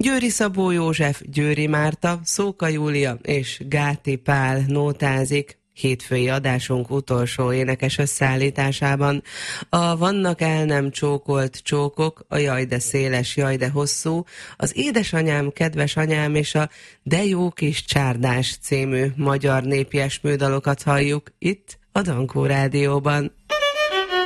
Győri Szabó József, Győri Márta, Szóka Júlia és Gáti Pál nótázik hétfői adásunk utolsó énekes összeállításában. A Vannak el nem csókolt csókok, a Jaj de széles, jaj de hosszú, az Édesanyám, kedves anyám és a De jó kis csárdás című magyar népies műdalokat halljuk itt a Dankó Rádióban.